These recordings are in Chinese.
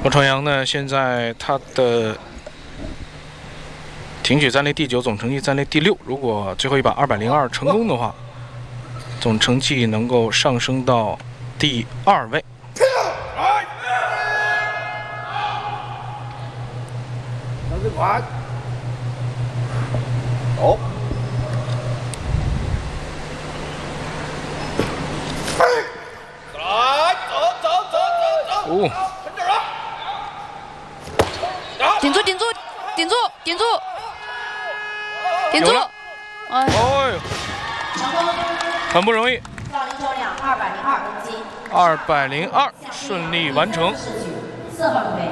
罗朝阳呢，现在他的挺举暂列第9，总成绩暂列第6。如果最后一把202成功的话，总成绩能够上升到第2位。 走。 哦。 顶住！顶住！顶住！顶住！顶住！哎呦，很不容易。 杠铃重量202公斤。 202顺利完成。 4号准备。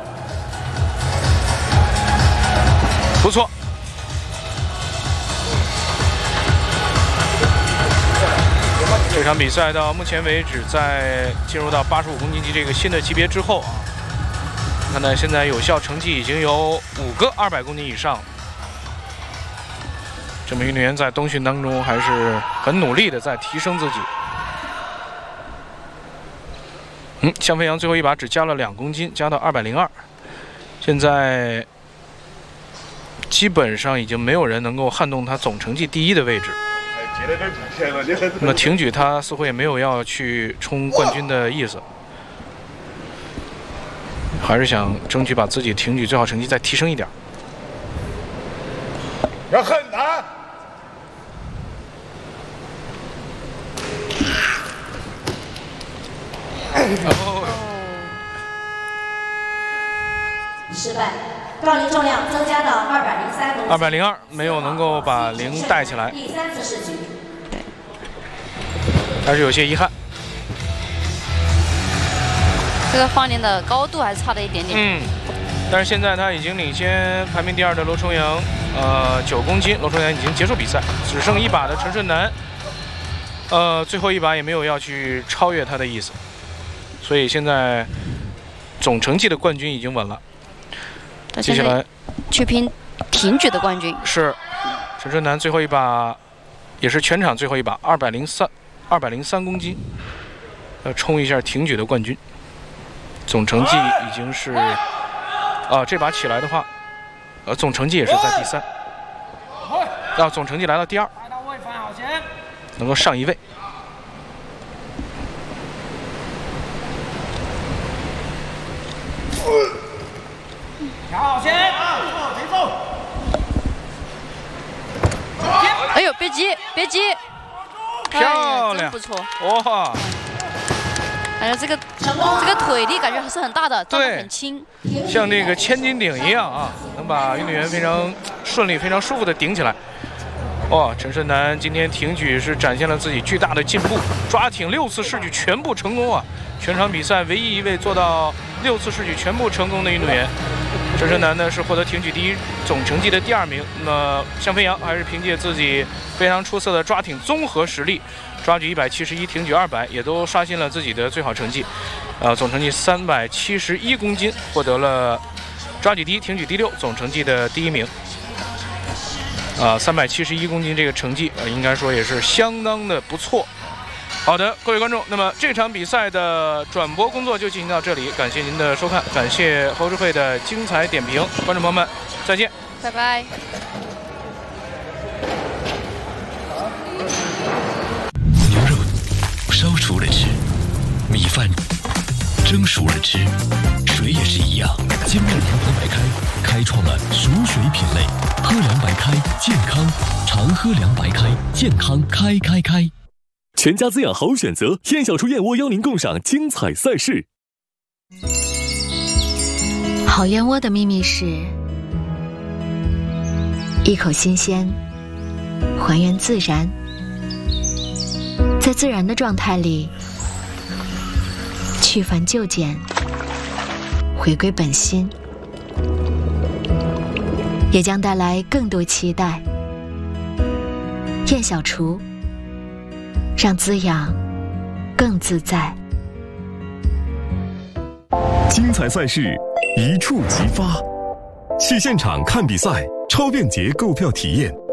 不错。这场比赛到目前为止，在进入到85公斤级这个新的级别之后啊，看看现在有效成绩已经有5个200公斤以上。这名运动员在冬训当中还是很努力的在提升自己。向飞扬最后一把只加了2公斤，加到202。现在基本上已经没有人能够撼动他总成绩第1的位置。那么挺举他似乎也没有要去冲冠军的意思，还是想争取把自己挺举最好成绩再提升一点。 要很难。 失败，杠铃重量增加到203公斤。 202没有能够把0带起来。 第3次试举。 还是有些遗憾。 这个放连的高度还是差了一点点。 但是现在他已经领先排名第2的罗重阳，9公斤。罗重阳已经结束比赛，只剩一把的陈顺南，最后一把也没有要去超越他的意思，所以现在总成绩的冠军已经稳了。接下来去拼挺举的冠军。 是陈顺南最后一把，也是全场最后一把203公斤，要冲一下挺举的冠军。总成绩已经是，这把起来的话，总成绩也是在第3，总成绩来到第2，能够上1位。 调好先，节奏。 哎呦，别急，别急。 漂亮， 真不错。 哇！ 感觉这个腿力感觉还是很大的，抓得很轻， 像那个千斤顶一样啊，能把运动员非常顺利、非常舒服的顶起来。哇，陈顺南今天挺举是展现了自己巨大的进步，抓挺6次试举全部成功啊！全场比赛唯一一位做到6次试举全部成功的运动员。陈顺南呢是获得挺举第1总成绩的第2名。那么向飞扬还是凭借自己非常出色的抓挺综合实力，抓举171，挺举200，也都刷新了自己的最好成绩。总成绩371公斤，获得了抓举第1、挺举第6，总成绩的第1名。371公斤这个成绩，应该说也是相当的不错。好的，各位观众，那么这场比赛的转播工作就进行到这里，感谢您的收看，感谢侯智慧的精彩点评，观众朋友们，再见， 拜拜。 牛肉烧熟了吃，米饭蒸熟了吃，水也是一样。精酿良黄白开开创了熟水品类，喝凉白开健康，常喝凉白开健康开。 全家滋养好选择，燕小厨燕窝邀您共赏精彩赛事。 好燕窝的秘密是一口新鲜，还原自然，在自然的状态里去繁就简，回归本心，也将带来更多期待。燕小厨，让滋养更自在。 精彩赛事一触即发，去现场看比赛，超便捷购票体验。